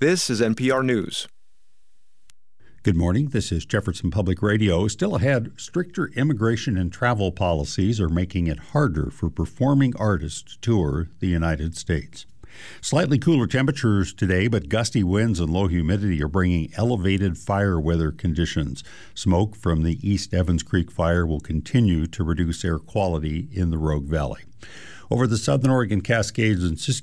This is NPR News. Good morning. This is Jefferson Public Radio. Still ahead, stricter immigration and travel policies are making it harder for performing artists to tour the United States. Slightly cooler temperatures today, but gusty winds and low humidity are bringing elevated fire weather conditions. Smoke from the East Evans Creek fire will continue to reduce air quality in the Rogue Valley. Over the southern Oregon Cascades and